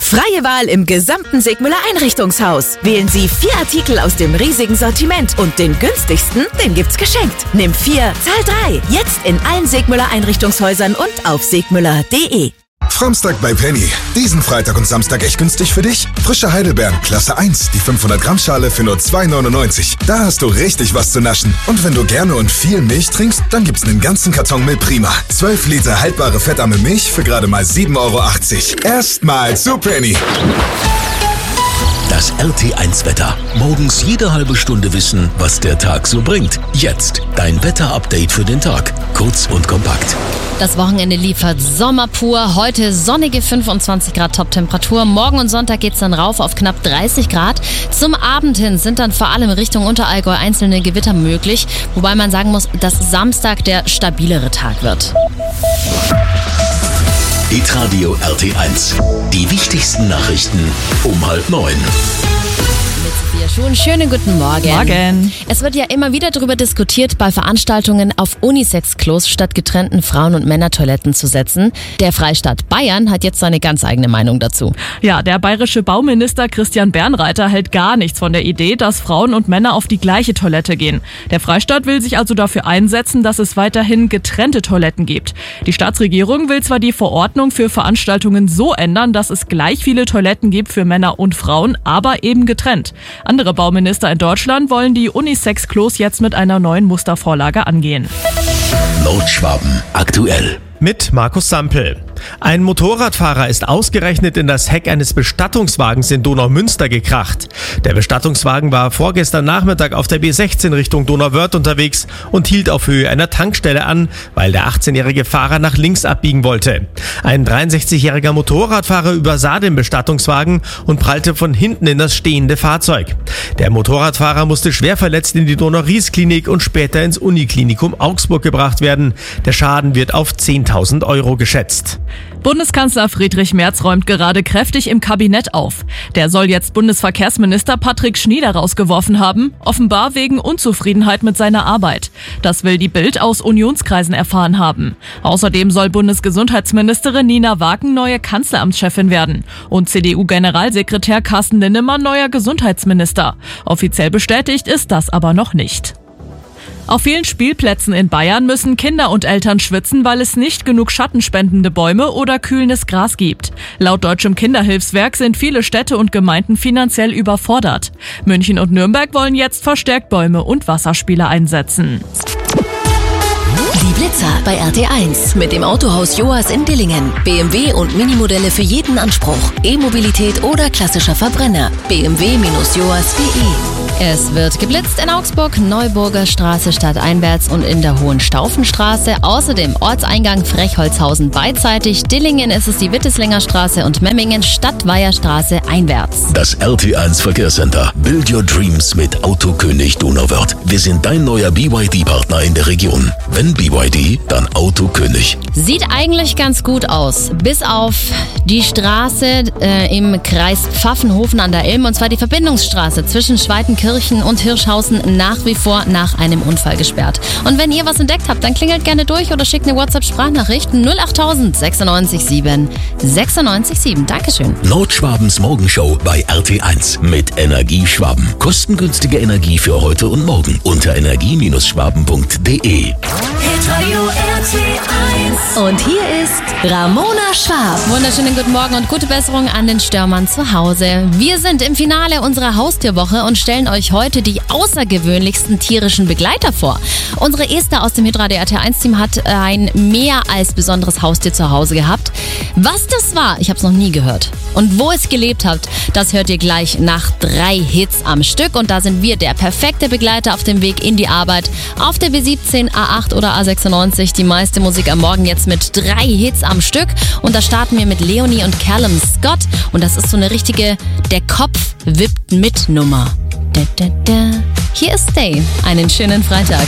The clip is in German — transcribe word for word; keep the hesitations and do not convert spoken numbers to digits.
Freie Wahl im gesamten Segmüller Einrichtungshaus. Wählen Sie vier Artikel aus dem riesigen Sortiment und den günstigsten, den gibt's geschenkt. Nimm vier, zahl drei. Jetzt in allen Segmüller Einrichtungshäusern und auf segmüller punkt de. Framstag bei Penny. Diesen Freitag und Samstag echt günstig für dich. Frische Heidelbeeren, Klasse eins, die fünfhundert Gramm Schale für nur zwei neunundneunzig. Da hast du richtig was zu naschen. Und wenn du gerne und viel Milch trinkst, dann gibt's einen ganzen Karton Milch Prima. zwölf Liter haltbare fettarme Milch für gerade mal sieben Euro achtzig. Erstmal zu Penny. Das R T eins Wetter. Morgens jede halbe Stunde wissen, was der Tag so bringt. Jetzt dein Wetter-Update für den Tag. Kurz und kompakt. Das Wochenende liefert Sommer pur. Heute sonnige fünfundzwanzig Grad Top-Temperatur. Morgen und Sonntag geht's dann rauf auf knapp dreißig Grad. Zum Abend hin sind dann vor allem Richtung Unterallgäu einzelne Gewitter möglich. Wobei man sagen muss, dass Samstag der stabilere Tag wird. Hitradio R T eins. Die wichtigsten Nachrichten um halb neun. Mit Sophia Schuhn. Schönen guten Morgen. Morgen. Es wird ja immer wieder darüber diskutiert, bei Veranstaltungen auf Unisex-Klos statt getrennten Frauen- und Männertoiletten zu setzen. Der Freistaat Bayern hat jetzt seine ganz eigene Meinung dazu. Ja, der bayerische Bauminister Christian Bernreiter hält gar nichts von der Idee, dass Frauen und Männer auf die gleiche Toilette gehen. Der Freistaat will sich also dafür einsetzen, dass es weiterhin getrennte Toiletten gibt. Die Staatsregierung will zwar die Verordnung für Veranstaltungen so ändern, dass es gleich viele Toiletten gibt für Männer und Frauen, aber eben getrennt. Andere Bauminister in Deutschland wollen die Unisex-Klos jetzt mit einer neuen Mustervorlage angehen. Nordschwaben aktuell. Mit Markus Sampel. Ein Motorradfahrer ist ausgerechnet in das Heck eines Bestattungswagens in Donaumünster gekracht. Der Bestattungswagen war vorgestern Nachmittag auf der B sechzehn Richtung Donauwörth unterwegs und hielt auf Höhe einer Tankstelle an, weil der achtzehnjährige Fahrer nach links abbiegen wollte. Ein dreiundsechzigjähriger Motorradfahrer übersah den Bestattungswagen und prallte von hinten in das stehende Fahrzeug. Der Motorradfahrer musste schwer verletzt in die Donau-Ries-Klinik und später ins Uniklinikum Augsburg gebracht werden. Der Schaden wird auf zehntausend Euro geschätzt. Bundeskanzler Friedrich Merz räumt gerade kräftig im Kabinett auf. Der soll jetzt Bundesverkehrsminister Patrick Schnieder rausgeworfen haben, offenbar wegen Unzufriedenheit mit seiner Arbeit. Das will die Bild aus Unionskreisen erfahren haben. Außerdem soll Bundesgesundheitsministerin Nina Wagen neue Kanzleramtschefin werden und C D U-Generalsekretär Carsten Linnemann neuer Gesundheitsminister. Offiziell bestätigt ist das aber noch nicht. Auf vielen Spielplätzen in Bayern müssen Kinder und Eltern schwitzen, weil es nicht genug schattenspendende Bäume oder kühlendes Gras gibt. Laut Deutschem Kinderhilfswerk sind viele Städte und Gemeinden finanziell überfordert. München und Nürnberg wollen jetzt verstärkt Bäume und Wasserspiele einsetzen. Die Blitzer bei R T eins mit dem Autohaus Joas in Dillingen. B M W und Minimodelle für jeden Anspruch. E-Mobilität oder klassischer Verbrenner. b m w Bindestrich joas punkt de. Es wird geblitzt in Augsburg, Neuburger Straße stadteinwärts und in der Hohenstaufenstraße. Außerdem Ortseingang Frechholzhausen beidseitig. Dillingen ist es die Witteslinger Straße und Memmingen Stadtweierstraße einwärts. Das R T eins Verkehrscenter. Build your dreams mit Autokönig Donauwörth. Wir sind dein neuer B Y D-Partner in der Region. Wenn B Y D, dann Autokönig. Sieht eigentlich ganz gut aus. Bis auf die Straße äh, im Kreis Pfaffenhofen an der Ilm. Und zwar die Verbindungsstraße zwischen Schweitenkirchen und Hirschhausen nach wie vor nach einem Unfall gesperrt. Und wenn ihr was entdeckt habt, dann klingelt gerne durch oder schickt eine WhatsApp-Sprachnachricht null acht null null sechs sieben sechs sechs sieben. Dankeschön. Nordschwabens Morgenshow bei R T eins mit Energie Schwaben. Kostengünstige Energie für heute und morgen unter energie Bindestrich schwaben punkt de. Und hier ist Ramona Schwab. Wunderschönen guten Morgen und gute Besserung an den Störmann zu Hause. Wir sind im Finale unserer Haustierwoche und stellen euch heute die außergewöhnlichsten tierischen Begleiter vor. Unsere Esther aus dem Hitradio R T eins Team hat ein mehr als besonderes Haustier zu Hause gehabt. Was das war, ich habe es noch nie gehört. Und wo es gelebt hat, das hört ihr gleich nach drei Hits am Stück. Und da sind wir der perfekte Begleiter auf dem Weg in die Arbeit. Auf der B siebzehn, A acht oder A sechsundneunzig. Die meiste Musik am Morgen jetzt mit drei Hits am Stück. Und da starten wir mit Leonie und Callum Scott. Und das ist so eine richtige Der Kopf wippt mit Nummer. Da, da, da. Hier ist Stay. Einen schönen Freitag.